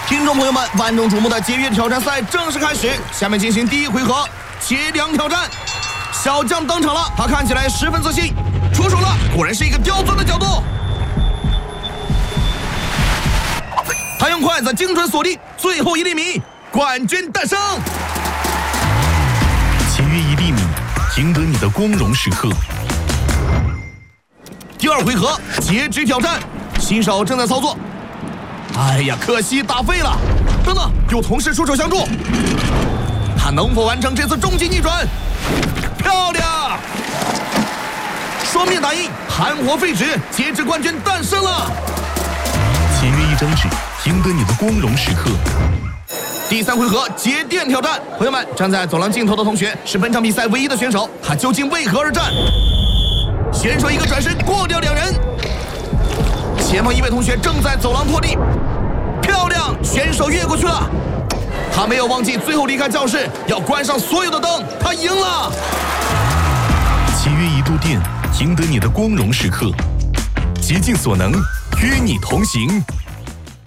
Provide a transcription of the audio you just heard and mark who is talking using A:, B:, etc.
A: 听众朋友们，万众瞩目的节约挑战赛正式开始，下面进行第一回合切梁挑战。小将登场了，他看起来十分自信，出手了，果然是一个刁钻的角度。他用筷子精准锁定最后1厘米，冠军诞生。
B: 切约1厘米，赢得你的光荣时刻。
A: 第二回合截肢挑战，新手正在操作。哎呀，可惜打废了！等等，有同事出手相助，他能否完成这次终极逆转？漂亮！双面打印，盘活废纸，截肢冠军诞生了。
B: 签约1张纸，赢得你的光荣时刻。
A: 第3回合节电挑战，朋友们，站在走廊尽头的同学是本场比赛唯一的选手，他究竟为何而战？选手一个转身过掉2人，前方一位同学正在走廊拖地，漂亮，选手越过去了。他没有忘记最后离开教室要关上所有的灯，他赢了。
B: 契约1度电，赢得你的光荣时刻。竭尽所能，与你同行。